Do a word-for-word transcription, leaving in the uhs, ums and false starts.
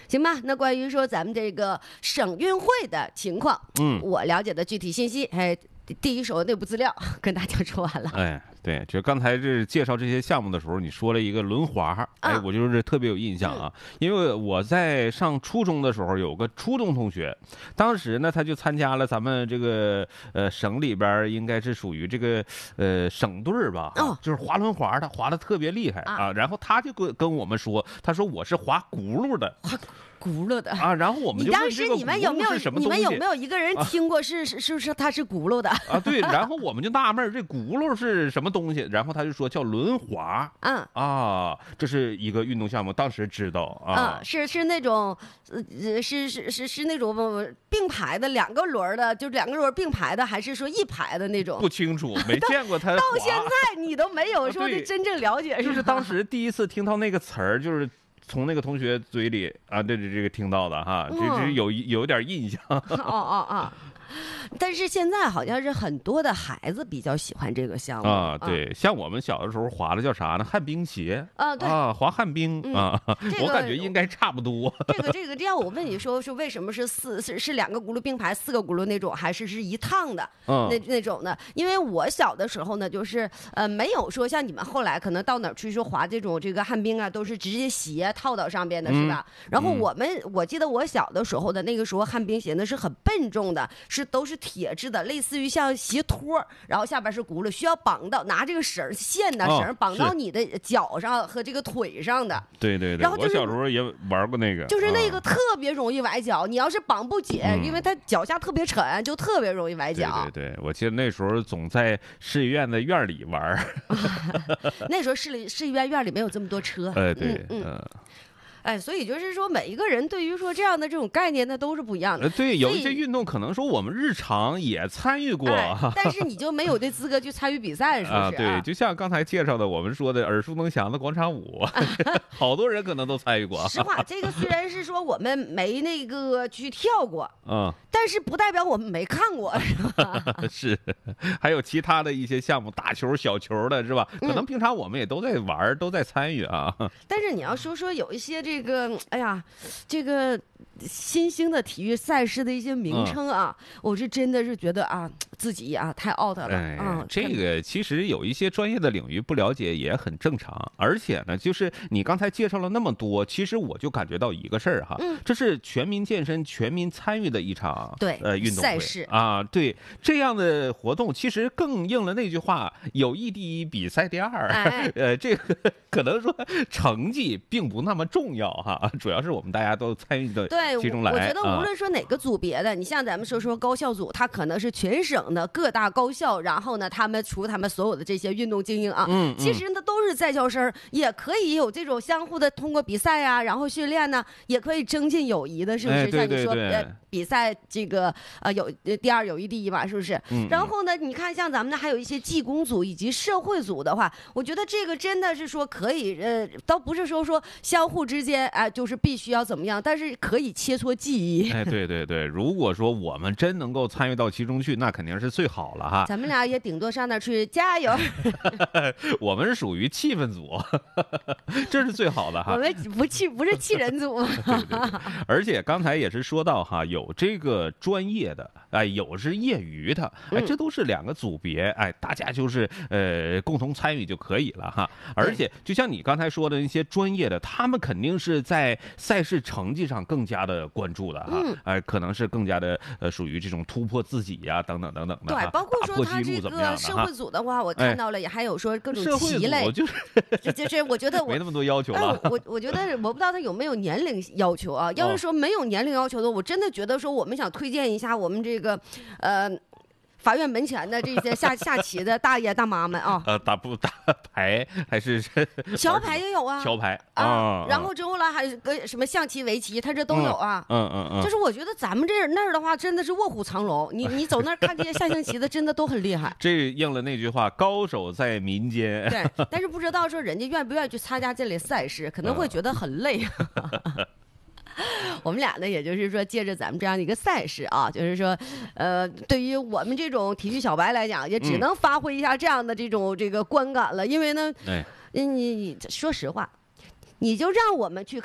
行吧，那关于说咱们这个省运会的情况，嗯，我了解的具体信息，哎，第一手内部资料跟大家说完了。 哎，对，就刚才这介绍这些项目的时候，你说了一个轮滑，哎，啊、我就是特别有印象啊，嗯、因为我在上初中的时候有个初中同学，当时呢他就参加了咱们这个呃省里边应该是属于这个呃省队吧，哦，就是滑轮滑的，滑的特别厉害啊，啊然后他就跟跟我们说，他说我是滑轱辘的。 轱辘的啊，然后我们就问这个轱辘是什么东西。你当时你们有没有你们有没有一个人听过是、啊、是是不是他是轱辘的啊？对，然后我们就纳闷这轱辘是什么东西，然后他就说叫轮滑。嗯啊，这是一个运动项目，当时知道啊， 嗯、是是那种呃是是是是那种并排的两个轮的，就两个轮并排的，还是说一排的那种？ 不清楚，没见过他到现在你都没有说是真正了解， 啊、就是当时第一次听到那个词儿，就是。从那个同学嘴里啊，这这这个听到的哈，这这有有点印象。哦哦哦。但是现在好像是很多的孩子比较喜欢这个项目啊，对，像我们小的时候滑的叫啥呢？旱冰鞋啊，对啊，滑旱冰、嗯、啊、这个，我感觉应该差不多。 这个这个，这样我问你说，是为什么是四是是两个轱辘并排，四个轱辘那种，还是是一趟的、嗯、那那种的？因为我小的时候呢，就是呃没有说像你们后来可能到哪儿去说滑这种这个旱冰啊，都是直接鞋套到上边的，是吧？嗯、然后我们、嗯、我记得我小的时候的那个时候旱冰鞋呢是很笨重的，是都是铁质的，类似于像鞋托，然后下边是轱辘，需要绑到拿这个绳线的绳绑到你的脚上和这个腿上的。 对对对， 然后、就是、 我小时候也玩过那个， 就是那个特别容易崴脚，啊、你要是绑不紧、嗯，因为它脚下特别沉，就特别容易崴脚。 对对对，我记得那时候总在市医院的院里玩。 那时候市里市医院院里没有这么多车。 哎，对， 嗯。嗯哎，所以就是说，每一个人对于说这样的这种概念，那都是不一样的。 对，有一些运动可能说我们日常也参与过， 哎、但是你就没有这资格去参与比赛，是不是？ 啊，对，就像刚才介绍的，我们说的耳熟能详的广场舞，好多人可能都参与过。 实话，这个虽然是说我们没那个去跳过， 嗯， 但是不代表我们没看过，是吧？ 是，还有其他的一些项目，打球、小球的，是吧？可能平常我们也都在玩，嗯、都在参与啊。 但是你要说说有一些这。这个，哎呀，这个新兴的体育赛事的一些名称啊，嗯、我是真的是觉得啊，自己啊太 out 了。 哎、 嗯， 这个其实有一些专业的领域不了解也很正常，而且呢，就是你刚才介绍了那么多，其实我就感觉到一个事儿哈，嗯，这是全民健身、全民参与的一场对呃运动会赛事啊，对这样的活动，其实更应了那句话：有意第一，比赛第二。哎、呃，这个可能说成绩并不那么重要。哈，主要是我们大家都参与的其中来。 我觉得无论说哪个组别的，啊、你像咱们说说高校组，它可能是全省的各大高校，然后呢，他们除他们所有的这些运动精英啊，嗯，嗯其实呢都是在校生，也可以有这种相互的通过比赛啊，然后训练呢，也可以增进友谊的，是不是？ 哎、对对对像你说呃比赛这个呃有第二友谊第一嘛，是不是？嗯。然后呢，你看像咱们呢还有一些技工组以及社会组的话，我觉得这个真的是说可以呃，倒不是说说相互之间。哎，就是必须要怎么样，但是可以切磋技艺。 哎，对对对，如果说我们真能够参与到其中去，那肯定是最好了哈。 咱们俩也顶多上那儿去加油。 我们是属于气氛组，这是最好的哈。 我们不气不是气人组。 对对对，而且刚才也是说到哈，有这个专业的，哎，有是业余的，哎，这都是两个组别，哎，大家就是呃共同参与就可以了哈。而且就像你刚才说的那些专业的，他们肯定是在赛事成绩上更加的关注的哈，哎、呃，可能是更加的呃属于这种突破自己呀、啊，等等等等的。 对，包括说他这个社会组的话，我看到了也还有说各种棋类， 就是就是我觉得我没那么多要求了。 我我觉得我不知道他有没有年龄要求啊？要是说没有年龄要求的，我真的觉得说我们想推荐一下我们这个呃。法院门前的这些下下棋的大爷大妈们啊， 呃，打不打牌还是桥牌也有啊， 桥牌啊，啊然后之后呢还有个什么象棋、围棋，他这都有啊。 嗯嗯嗯， 就是我觉得咱们这那儿的话，真的是卧虎藏龙。你你走那儿看这些下象棋的，真的都很厉害。 这应了那句话：高手在民间。 对，但是不知道说人家愿不愿意去参加这类赛事，可能会觉得很累。嗯我们俩呢，也就是说，借着咱们这样的一个赛事啊，就是说，呃，对于我们这种体育小白来讲，也只能发挥一下这样的这种这个观感了。因为呢，你你说实话，你就让我们去。